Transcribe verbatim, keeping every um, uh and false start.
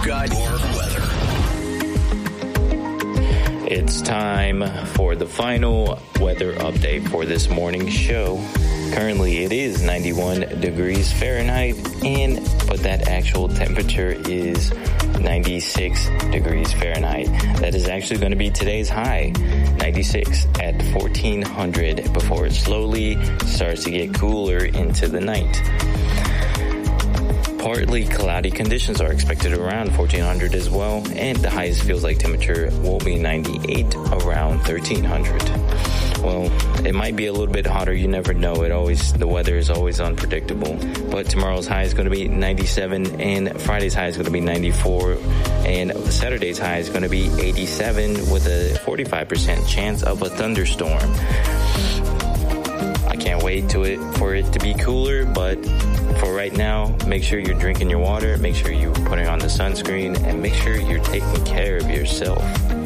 got your weather. It's time for the final weather update for this morning's show. Currently, it is ninety-one degrees Fahrenheit, and but that actual temperature is ninety-six degrees Fahrenheit. That is actually going to be today's high, ninety-six at fourteen hundred, before it slowly starts to get cooler into the night. Partly cloudy conditions are expected around fourteen hundred as well, and the highest feels like temperature will be ninety-eight around thirteen hundred. Well, it might be a little bit hotter, you never know. It always, the weather is always unpredictable. But tomorrow's high is going to be ninety-seven, and Friday's high is going to be ninety-four, and Saturday's high is going to be eighty-seven with a forty-five percent chance of a thunderstorm. I can't wait to it for it to be cooler, but for right now, make sure you're drinking your water, make sure you're putting on the sunscreen, and make sure you're taking care of yourself.